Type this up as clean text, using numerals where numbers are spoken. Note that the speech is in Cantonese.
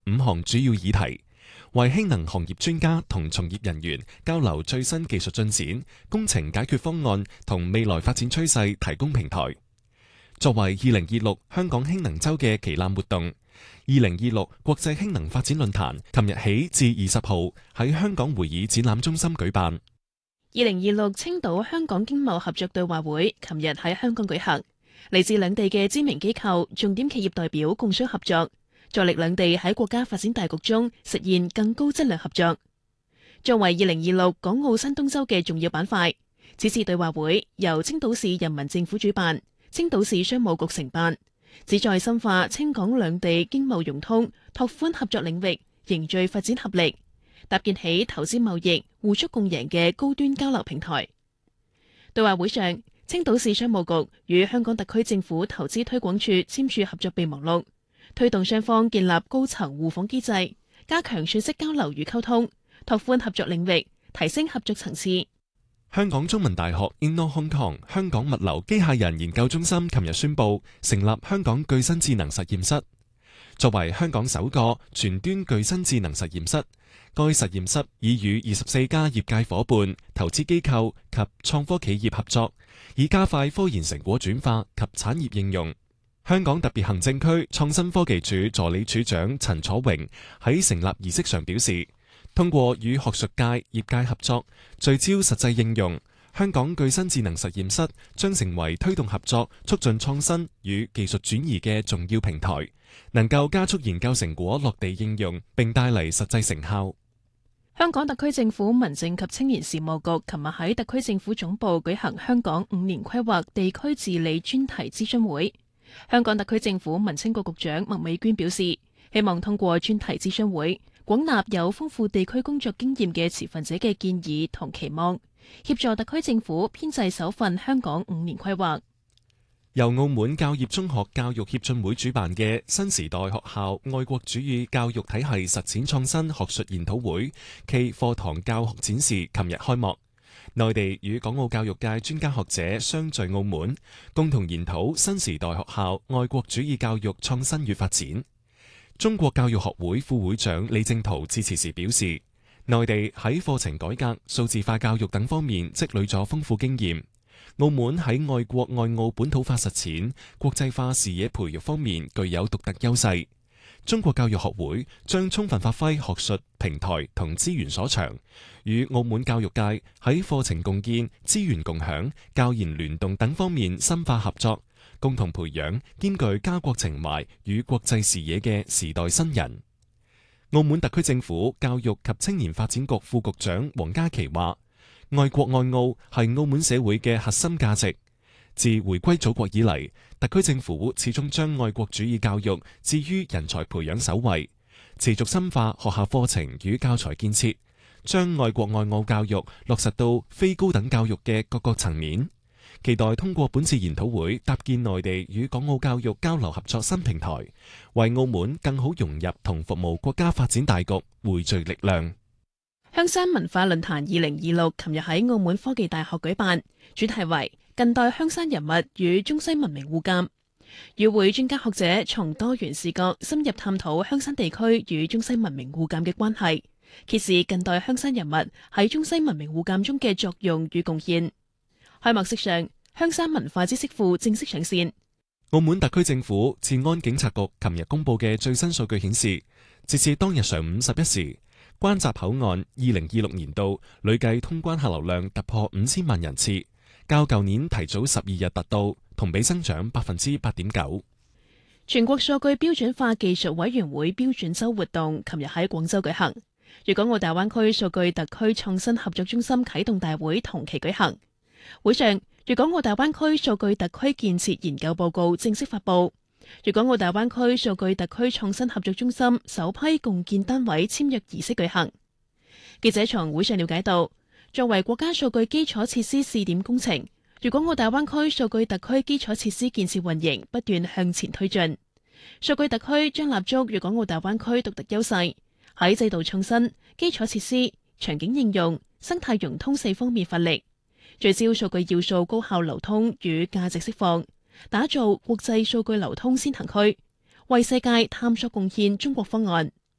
5項主要議題，為氫能行業專家同從業人員交流最新技術進展、工程解決方案同未來發展趨勢提供平台。作為2026香港氫能週嘅旗艦活動，2026國際氫能發展論壇琴日起至20號喺香港會議展覽中心舉辦。 2026青島香港經貿合作對話會琴日喺香港舉行，嚟自兩地嘅知名機構、重點企業代表共商合作，助力兩地喺國家發展大局中實現更高質量合作。作為2026港澳新東周嘅重要板塊，此次對話會由青島市人民政府主辦，青島市商務局承辦，旨在深化青港兩地經貿融通，拓寬合作領域，凝聚發展合力，搭建起投資貿易互促共贏嘅高端交流平台。對話會上，青島市商務局與香港特區政府投資推廣署簽署合作備忘錄，推動雙方建立高層互訪機制，加強信息交流與溝通，拓寬合作領域，提升合作層次。 香港中文大學 Inno Hong Kong 香港物流機械人研究中心琴日宣布成立香港具身智能實驗室。作為香港首個全端具身智能實驗室，該實驗室已與24家業界夥伴、投資機構及創科企業合作，以加快科研成果轉化及產業應用。香港特別行政區創新科技署助理署長陳楚榮喺成立儀式上表示，通過與學術界、業界合作，聚焦實際應用，香港具身智能實驗室將成為推動合作、促進創新與技術轉移嘅重要平台，能夠加速研究成果落地應用，並帶嚟實際成效。 香港特區政府民政及青年事務局琴日喺特區政府總部舉行香港5年規劃地區治理專題諮詢會。香港特區政府民青局局長麥美娟表示，希望通過專題諮詢會，廣納有豐富地區工作經驗嘅持份者嘅建議同期望，協助特區政府編製首份香港5年規劃。 由澳門教業中學教育協進會主辦嘅新時代學校愛國主義教育體系實踐創新學術研討會暨課堂教學展示琴日開幕。內地與港澳教育界專家學者相聚澳門，共同研討新時代學校愛國主義教育創新與發展。中國教育學會副會長李正濤致辭時表示，內地喺課程改革、數字化教育等方面積累咗豐富經驗。澳門喺愛國愛澳本土化實踐、國際化視野培育方面具有獨特優勢。中國教育學會將充分發揮學術、平台同資源所長，與澳門教育界喺課程共建、資源共享、教研聯動等方面深化合作，共同培養兼具家國情懷與國際視野嘅時代新人。澳門特區政府教育及青年發展局副局長黃家琪話，愛國愛澳係澳門社會嘅核心價值。自回歸祖國以嚟，特區政府始終將愛國主義教育置於人才培養首位，持續深化學校課程與教材建設，將愛國愛澳教育落實到非高等教育嘅各個層面。期待通過本次研討會搭建內地與港澳教育交流合作新平台，為澳門更好融入同服務國家發展大局匯聚力量。 香山文化論壇2026琴日喺澳門科技大學舉辦，主題為近代香山人物與中西文明互鑑。與會專家學者從多元視角深入探討香山地區與中西文明互鑑嘅關係，揭示近代香山人物喺中西文明互鑑中嘅作用與貢獻。開幕式上，香山文化知識庫正式上線。 澳門特區政府治安警察局琴日公布嘅最新數據顯示，截至當日上午11時，關閘口岸2026年度累計通關客流量突破5000萬人次，較舊年提早12日達到，同比增長8.9%。 全國數據標準化技術委員會標準周活動琴日喺廣州舉行，粵港澳大灣區數據特區創新合作中心啟動大會同期舉行。會上，粵港澳大灣區數據特區建設研究報告正式發布。粵港澳大灣區數據特區創新合作中心首批共建單位簽約儀式舉行。記者從會上了解到，作為國家數據基礎設施試點工程，粵港澳大灣區數據特區基礎設施建設運營不斷向前推進。數據特區將立足粵港澳大灣區獨特優勢，喺制度創新、基礎設施、場景應用、生態融通4方面發力，聚焦數據要素高效流通與價值釋放，打造國際數據流通先行區，為世界探索貢獻中國方案。